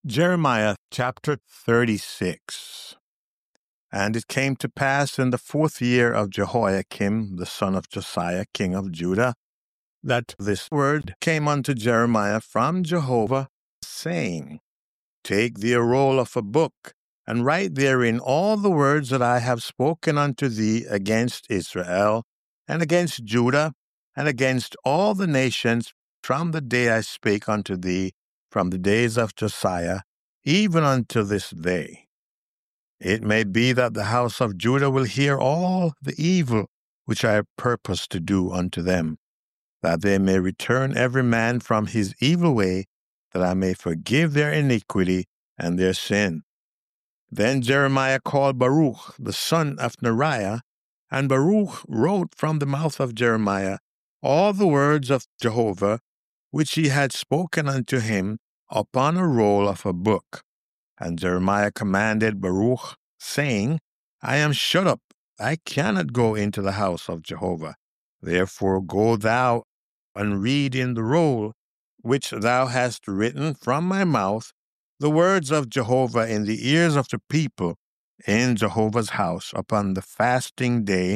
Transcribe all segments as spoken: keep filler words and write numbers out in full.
Jeremiah chapter thirty-six. And it came to pass in the fourth year of Jehoiakim, the son of Josiah, king of Judah, that this word came unto Jeremiah from Jehovah, saying, Take thee a roll of a book, and write therein all the words that I have spoken unto thee against Israel, and against Judah, and against all the nations, from the day I spake unto thee, from the days of Josiah, even unto this day. It may be that the house of Judah will hear all the evil which I purpose to do unto them, that they may return every man from his evil way, that I may forgive their iniquity and their sin. Then Jeremiah called Baruch, the son of Neriah, and Baruch wrote from the mouth of Jeremiah all the words of Jehovah, which he had spoken unto him, upon a roll of a book. And Jeremiah commanded Baruch, saying, I am shut up, I cannot go into the house of Jehovah. Therefore go thou and read in the roll, which thou hast written from my mouth, the words of Jehovah in the ears of the people in Jehovah's house upon the fasting day,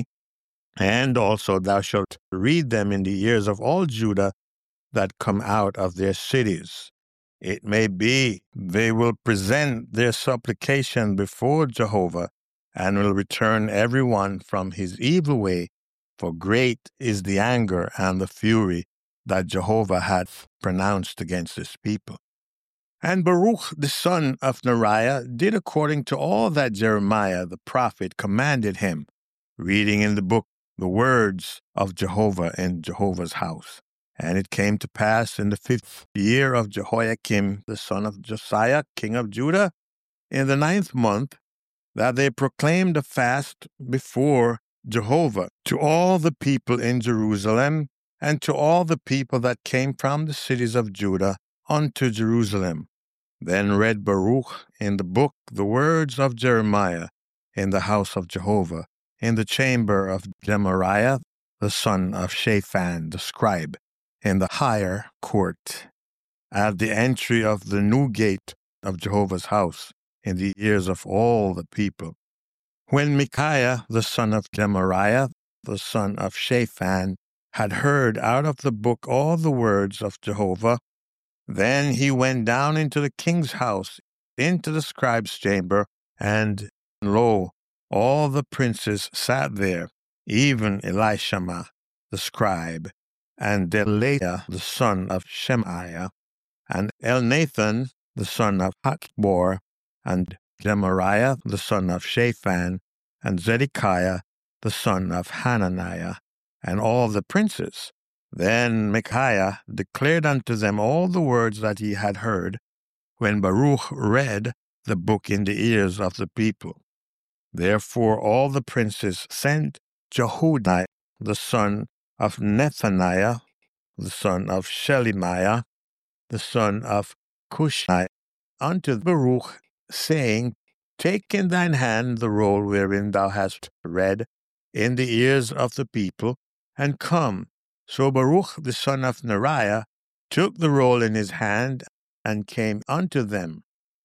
and also thou shalt read them in the ears of all Judah that come out of their cities. It may be they will present their supplication before Jehovah, and will return every one from his evil way, for great is the anger and the fury that Jehovah hath pronounced against his people. And Baruch the son of Neriah did according to all that Jeremiah the prophet commanded him, reading in the book the words of Jehovah in Jehovah's house. And it came to pass in the fifth year of Jehoiakim, the son of Josiah, king of Judah, in the ninth month, that they proclaimed a fast before Jehovah to all the people in Jerusalem, and to all the people that came from the cities of Judah unto Jerusalem. Then read Baruch in the book the words of Jeremiah in the house of Jehovah, in the chamber of Gemariah, the son of Shaphan, the scribe, in the higher court, at the entry of the new gate of Jehovah's house, in the ears of all the people. When Micaiah, the son of Gemariah, the son of Shaphan, had heard out of the book all the words of Jehovah, then he went down into the king's house, into the scribe's chamber, and lo, all the princes sat there, even Elishama, the scribe, and Delaiah, the son of Shemaiah, and Elnathan, the son of Achbor, and Gemariah, the son of Shaphan, and Zedekiah, the son of Hananiah, and all the princes. Then Micaiah declared unto them all the words that he had heard, when Baruch read the book in the ears of the people. Therefore all the princes sent Jehudi, the son of Nethaniah, the son of Shelemiah, the son of Cushai, unto Baruch, saying, Take in thine hand the roll wherein thou hast read in the ears of the people, and come. So Baruch the son of Neriah took the roll in his hand, and came unto them.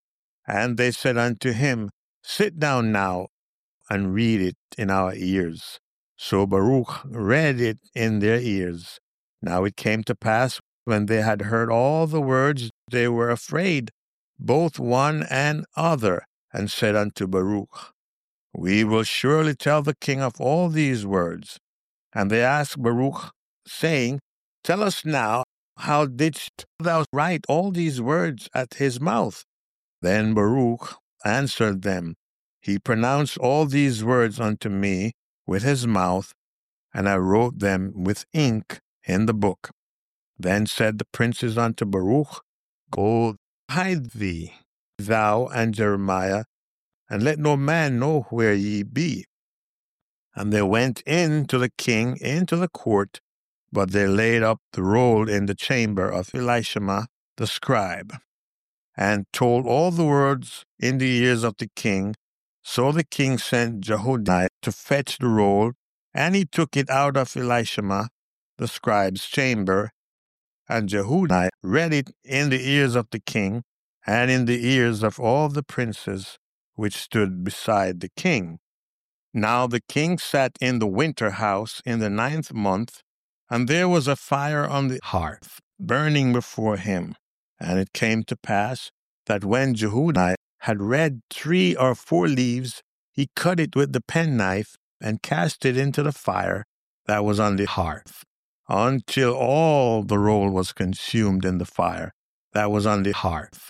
And they said unto him, Sit down now, and read it in our ears. So Baruch read it in their ears. Now it came to pass, when they had heard all the words, they were afraid, both one and other, and said unto Baruch, We will surely tell the king of all these words. And they asked Baruch, saying, Tell us now, how didst thou write all these words at his mouth? Then Baruch answered them, He pronounced all these words unto me with his mouth, and I wrote them with ink in the book. Then said the princes unto Baruch, Go hide thee, thou and Jeremiah, and let no man know where ye be. And they went in to the king into the court, but they laid up the roll in the chamber of Elishama the scribe, and told all the words in the ears of the king. So the king sent Jehudi to fetch the roll, and he took it out of Elishama the scribe's chamber, and Jehudi read it in the ears of the king, and in the ears of all the princes which stood beside the king. Now the king sat in the winter house in the ninth month, and there was a fire on the hearth, burning before him. And it came to pass that when Jehudi had read three or four leaves, he cut it with the penknife and cast it into the fire that was on the hearth, until all the roll was consumed in the fire that was on the hearth.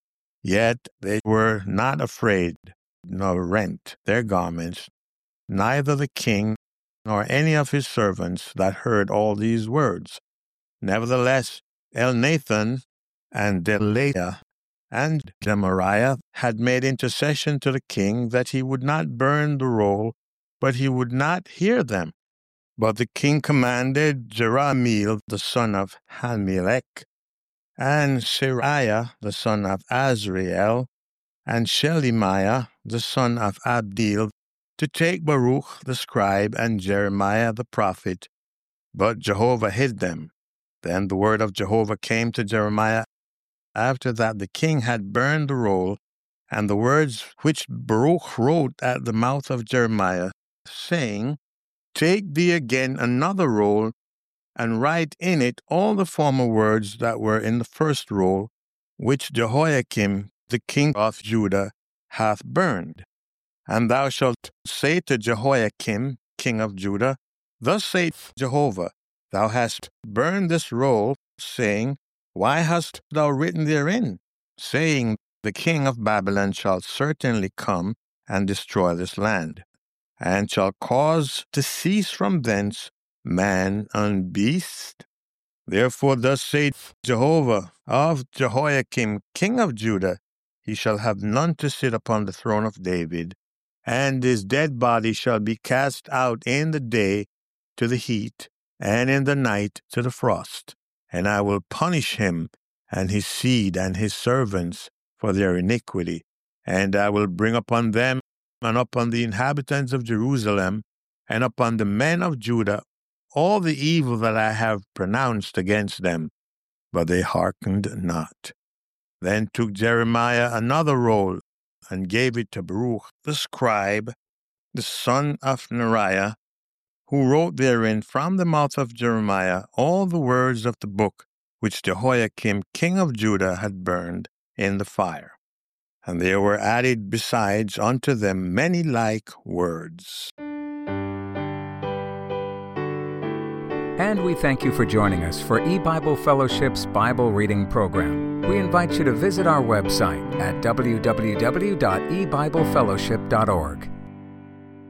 Yet they were not afraid, nor rent their garments, neither the king nor any of his servants that heard all these words. Nevertheless, Elnathan and Delaiah and Gemariah had made intercession to the king that he would not burn the roll, but he would not hear them. But the king commanded Jerahmeel the son of Hanmelech, and Seraiah the son of Azrael, and Shelemiah the son of Abdeel, to take Baruch the scribe and Jeremiah the prophet, but Jehovah hid them. Then the word of Jehovah came to Jeremiah after that the king had burned the roll, and the words which Baruch wrote at the mouth of Jeremiah, saying, Take thee again another roll, and write in it all the former words that were in the first roll, which Jehoiakim the king of Judah hath burned. And thou shalt say to Jehoiakim, king of Judah, Thus saith Jehovah, Thou hast burned this roll, saying, Why hast thou written therein? Saying, The king of Babylon shall certainly come and destroy this land, and shall cause to cease from thence man and beast. Therefore thus saith Jehovah of Jehoiakim, king of Judah, He shall have none to sit upon the throne of David, and his dead body shall be cast out in the day to the heat, and in the night to the frost. And I will punish him and his seed and his servants for their iniquity. And I will bring upon them and upon the inhabitants of Jerusalem and upon the men of Judah all the evil that I have pronounced against them. But they hearkened not. Then took Jeremiah another roll, and gave it to Baruch the scribe, the son of Neriah, who wrote therein from the mouth of Jeremiah all the words of the book which Jehoiakim king of Judah had burned in the fire. And there were added besides unto them many like words. And we thank you for joining us for eBible Fellowship's Bible Reading Program. We invite you to visit our website at w w w dot e bible fellowship dot org.